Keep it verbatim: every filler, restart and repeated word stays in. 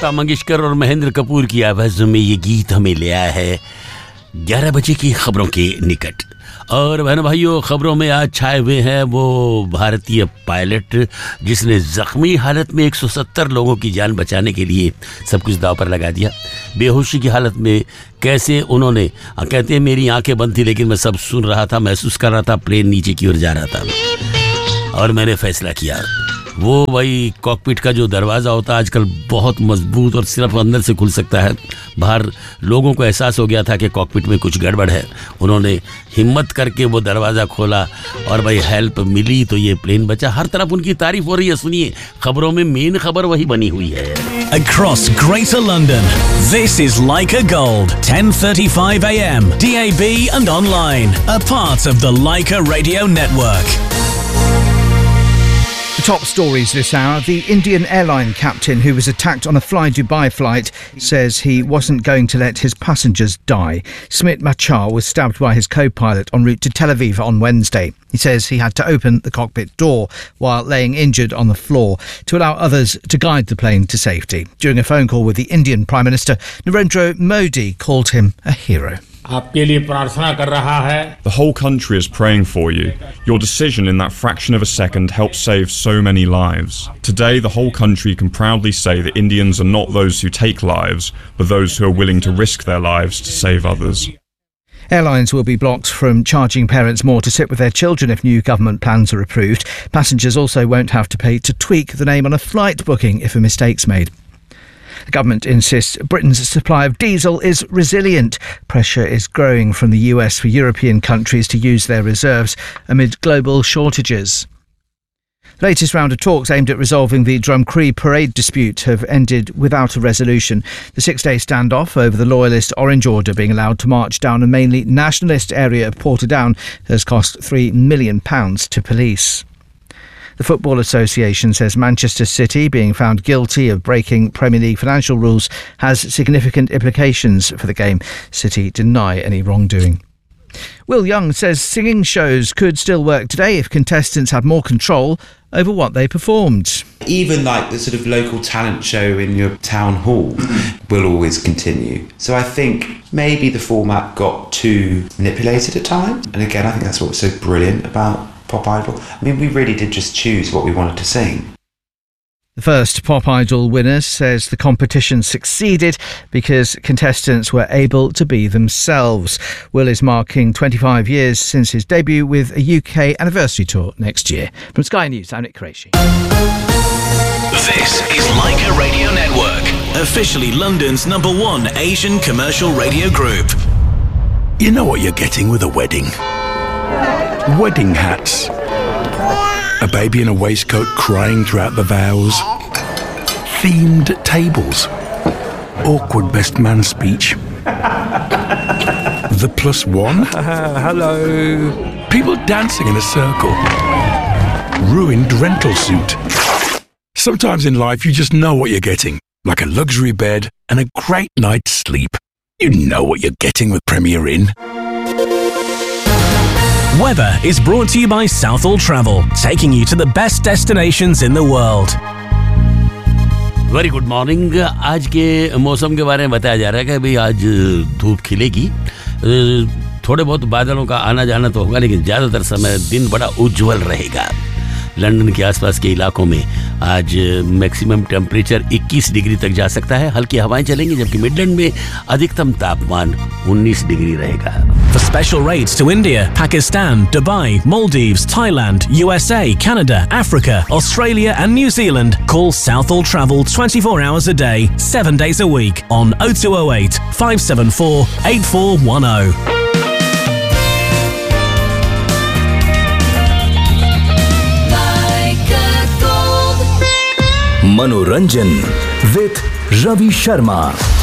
लता मंगेशकर और महेंद्र कपूर की आवाज़ों में ये गीत हमें ले आया है ग्यारह बजे की खबरों के निकट। और बहन भाइयों, खबरों में आज छाए हुए हैं वो भारतीय पायलट जिसने ज़ख्मी हालत में एक सौ सत्तर लोगों की जान बचाने के लिए सब कुछ दांव पर लगा दिया। बेहोशी की हालत में कैसे उन्होंने, कहते हैं मेरी आंखें बंद थी लेकिन मैं सब सुन रहा था, महसूस कर रहा था, प्लेन नीचे की ओर जा रहा था और मैंने फैसला किया। वो भाई कॉकपिट का जो दरवाज़ा होता है आजकल बहुत मजबूत और सिर्फ अंदर से खुल सकता है। बाहर लोगों को एहसास हो गया था कि कॉकपिट में कुछ गड़बड़ है। उन्होंने हिम्मत करके वो दरवाज़ा खोला और भाई हेल्प मिली तो ये प्लेन बचा। हर तरफ उनकी तारीफ हो रही है। सुनिए, खबरों में मेन खबर वही बनी हुई है। Across Greater London, this is Leica Gold, ten thirty-five a m, D A B and online, a part of the Leica Radio Network. The top stories this hour. The Indian airline captain who was attacked on a Fly Dubai flight says he wasn't going to let his passengers die. Smit Machar was stabbed by his co-pilot en route to Tel Aviv on Wednesday. He says he had to open the cockpit door while laying injured on the floor to allow others to guide the plane to safety. During a phone call with the Indian Prime Minister, Narendra Modi called him a hero. आपके लिए प्रार्थना कर रहा है. The whole country is praying for you. Your decision in that fraction of a second helped save so many lives. Today, the whole country can proudly say that Indians are not those who take lives, but those who are willing to risk their lives to save others. Airlines will be blocked from charging parents more to sit with their children if new government plans are approved. Passengers also won't have to pay to tweak the name on a flight booking if a mistake's made. The government insists Britain's supply of diesel is resilient. Pressure is growing from the U S for European countries to use their reserves amid global shortages. The latest round of talks aimed at resolving the Drumcree parade dispute have ended without a resolution. The six-day standoff over the loyalist Orange Order being allowed to march down a mainly nationalist area of Portadown has cost three million pounds to police. The Football Association says Manchester City being found guilty of breaking Premier League financial rules has significant implications for the game. City deny any wrongdoing. Will Young says singing shows could still work today if contestants had more control over what they performed. Even like the sort of local talent show in your town hall will always continue. So I think maybe the format got too manipulated at times. And again, I think that's what's so brilliant about Pop Idol. I mean, we really did just choose what we wanted to sing. The first Pop Idol winner says the competition succeeded because contestants were able to be themselves. Will is marking twenty-five years since his debut with a U K anniversary tour next year. From Sky News, I'm Nick Qureshi. This is Leica Radio Network, officially London's number one Asian commercial radio group. You know what you're getting with a wedding? Wedding hats. A baby in a waistcoat crying throughout the vows. Themed tables. Awkward best man speech. The plus one. Uh, hello. People dancing in a circle. Ruined rental suit. Sometimes in life you just know what you're getting. Like a luxury bed and a great night's sleep. You know what you're getting with Premier Inn. Weather is brought to you by Southall Travel, taking you to the best destinations in the world. Very good morning. आज के मौसम के बारे में बताया जा रहा है कि भाई आज धूप खिलेगी, थोड़े बहुत बादलों का आना जाना तो होगा लेकिन ज़्यादातर समय दिन बड़ा उज्जवल रहेगा। लंदन के आसपास के इलाकों में आज मैक्सिमम टेम्परेचर इक्कीस डिग्री तक जा सकता है। हल्की हवाएं चलेंगी जबकि मिडलैंड में अधिकतम तापमान उन्नीस डिग्री रहेगा। For special rates to India, Pakistan, Dubai, Maldives, Thailand, U S A, Canada, Africa, Australia and New Zealand, call Southall Travel twenty-four hours a day, seven days a week on oh two oh eight, five seven four, eight four one oh. Manoranjan with Ravi Sharma.